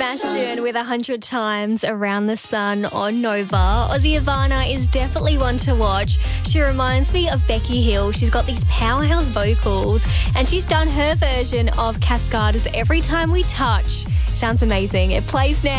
Sebastian with 100 Times Around the Sun on Nova. Ozzy Ivana is definitely one to watch. She reminds me of Becky Hill. She's got these powerhouse vocals and she's done her version of Cascada's Every Time We Touch. Sounds amazing. It plays now.